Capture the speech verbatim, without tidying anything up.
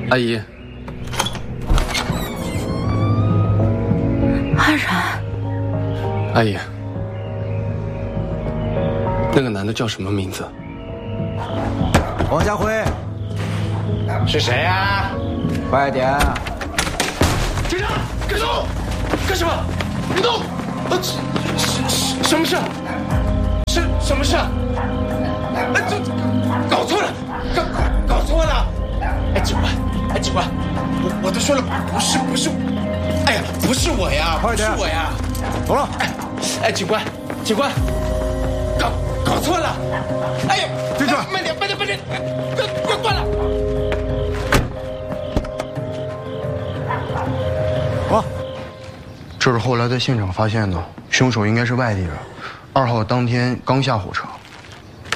阿姨， 阿然， 阿姨，那个男的叫什么名字？ 王家辉， 是谁呀？ 快点！ 警察，干什么？干什么？别动！呃，什什什么事？是什么事？哎，这搞错了，搞搞错了！哎，警官，哎，警官，我我都说了，不是不是，哎呀，不是我呀，不是我呀， 走了。 哎，哎，警官，警官，搞搞错了！哎呀， 进去， 慢点，慢点，慢点，别别关了。 好。 这是后来在现场发现的，凶手应该是外地人。二号当天刚下火车。